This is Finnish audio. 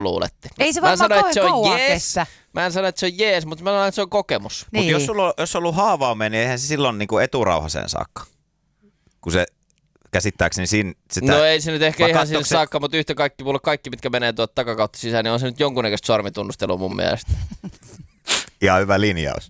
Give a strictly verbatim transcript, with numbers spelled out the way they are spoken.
luuletti. Ei se mä varmaan sanoin, että se on kauan jees. kestä. Mä en sano, että se on jees, mutta mä sanon, että se on kokemus. Niin. Mutta jos sulla on, jos on ollut haavaaminen, niin eihän se silloin niinku eturauhaseen saakka. Kun se käsittääkseni siinä sitä... No ei se nyt ehkä ihan sinne se... saakka, mutta yhtä kaikki, mulla kaikki, mitkä menee tuolta takakautta sisään, niin on se nyt jonkunnäköistä sormitunnustelua mun mielestä. Ihan hyvä linjaus.